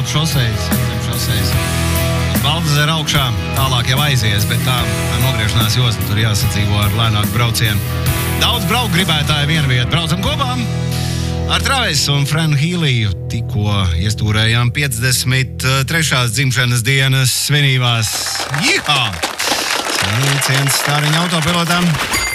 šosejas. Baldezera augšā, tālāk jau aizies, bet tā nogriešanās josla tur jāsadzīvo ar lēnāku braucienu. Daudz braukt gribētāji vienu vietu. Braucam kopā ar Travisu un Frenu Hīliju. Tikko iestūrējām 53. dzimšanas dienas svinībās. Jihā! Sveiciens Stāriņa autopilotam.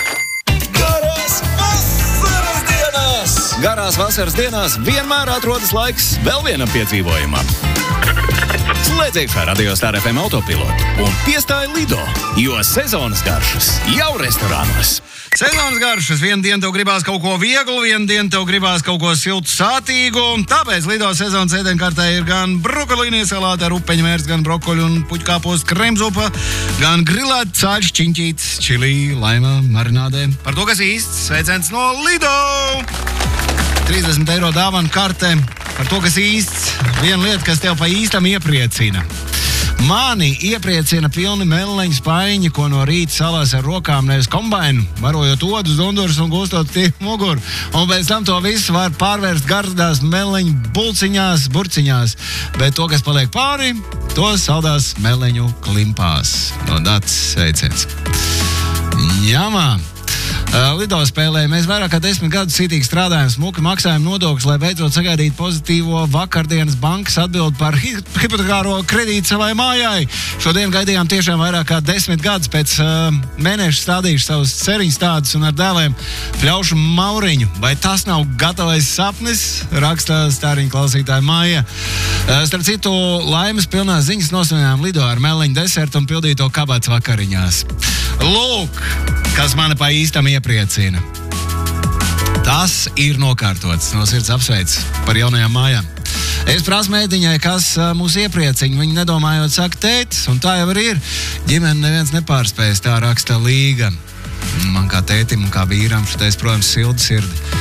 Garās vasaras dienās vienmēr atrodas laiks vēl vienam piedzīvojumam. Slēdz iekšā Radio Star FM autopilotu un piestāj Lido, jo sezonas garšas jau restorānos. Sezonas garšas. Vienu dienu tev gribās kaut ko vieglu, vienu dienu tev gribās kaut ko siltu sātīgu. Tāpēc Lido sezonas ēdienkartē ir gan brokolīnie salāti ar upeņu mērci, gan brokoļu un puķkāpostu kremzupa, gan grilēt cāļš, čiņķīts, čili, laima, marinādē. Par to, kas īsts, sveiciens no Lido! 30 eiro dāvana karte. Par to, kas īsts, viena lieta, kas tev pa īstam iepriecina. Mani iepriecina pilni meleņu spaiņi, ko no rīta salās ar rokām, nevis kombainu, varojot odus, dundurus un gustot tie muguru. Un pēc tam to visu var pārvērst gardās meleņu burciņās. Bet to, kas paliek pāri, to saldās meleņu klimpās. No Dats sveiciens. Jāmā! Lido spēlē mēs vairāk kā 10 gadus citīgi strādājam, smuki maksājam nodokļus, lai beidzot sagaidītu pozitīvo vakardienas bankas atbildi par hipotekāro kredītu savai mājai. Šodien gaidījām tiešām vairāk kā 10 gadus pēc mēneša stādījuši savus ceriņus tādus un ar dēliem pļaušu Mauriņu. Vai tas nav gatavais sapnis? Raksta Stāriņa klausītāja Māja. Starp citu, laimes pilnās ziņas nosvinājām Lido ar meleņu desertu un pildīto kabats vakariņās. Lūk, kas mani pa īstam iepriecina. Tas ir nokārtots. No sirds apsveic par jaunajām mājām. Es prasu mēdiņai, kas mūs iepriecina. Viņi nedomājot saka tētis, un tā jau arī ir. Ģimeni neviens nepārspējas, tā raksta Līga. Man kā tētim un kā vīram šitais, protams, silda sirdi.